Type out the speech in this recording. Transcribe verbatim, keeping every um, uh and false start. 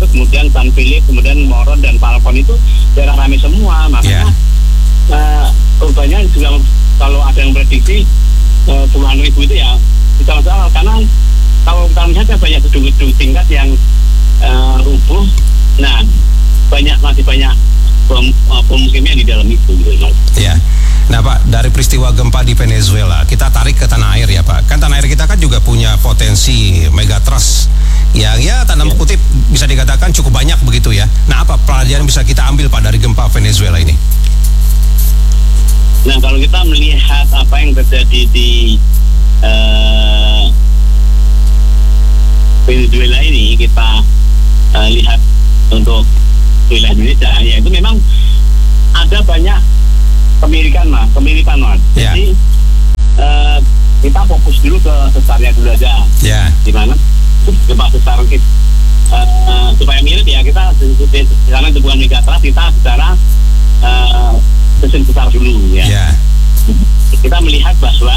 itu, kemudian San Philip, kemudian Moron dan Falcon itu daerah ramai semua. Makanya yeah. uh, korbannya juga kalau ada yang prediksi uh, puluhan ribu itu ya bisa masalah, karena kalau kita melihat banyak gedung-gedung tingkat yang uh, rubuh. Nah, banyak masih banyak pem, uh, pemukiman di dalam itu. Gitu. Ya. Nah Pak, dari peristiwa gempa di Venezuela, kita tarik ke tanah air ya Pak. Kan tanah air kita kan juga punya potensi megatrust yang ya tanda kutip bisa dikatakan cukup banyak begitu ya. Nah apa pelajaran bisa kita ambil Pak dari gempa Venezuela ini? Nah kalau kita melihat apa yang terjadi di uh, Venezuela ini, kita uh, lihat untuk wilayah Indonesia, ya itu memang ada banyak kemirikan mas, kemiripan mas. Yeah. Jadi uh, kita fokus dulu ke sesarnya dulu aja. Yeah. Di mana gempa besar kita uh, supaya mirip ya, kita di sana itu bukan megatrust, kita secara uh, besar dulu ya. Yeah. Kita melihat bahwa